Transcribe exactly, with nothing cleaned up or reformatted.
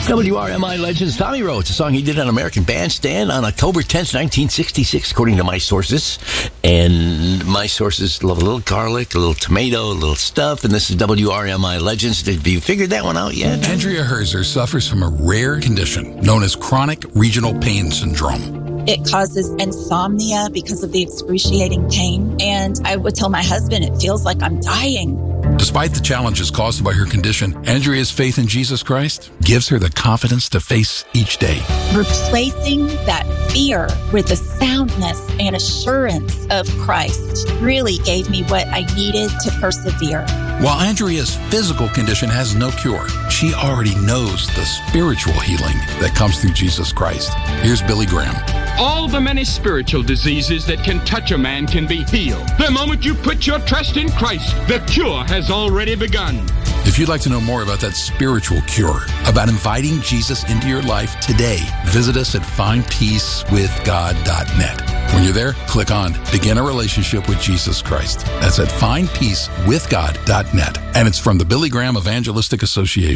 W R M I Legends, Tommy Rowe. It's a song he did on American Bandstand on October tenth, nineteen sixty-six, according to my sources. And my sources love a little garlic, a little tomato, a little stuff. And this is W R M I Legends. Have you figured that one out yet? Andrea Herzer suffers from a rare condition known as chronic regional pain syndrome. It causes insomnia because of the excruciating pain. And I would tell my husband, it feels like I'm dying. Despite the challenges caused by her condition, Andrea's faith in Jesus Christ gives her the confidence to face each day. Replacing that fear with the soundness and assurance of Christ really gave me what I needed to persevere. While Andrea's physical condition has no cure, she already knows the spiritual healing that comes through Jesus Christ. Here's Billy Graham. All the many spiritual diseases that can touch a man can be healed. The moment you put your trust in Christ, the cure has already begun. If you'd like to know more about that spiritual cure, about inviting Jesus into your life today, visit us at find peace with god dot net. When you're there, click on Begin a Relationship with Jesus Christ. That's at find peace with god dot net. And it's from the Billy Graham Evangelistic Association.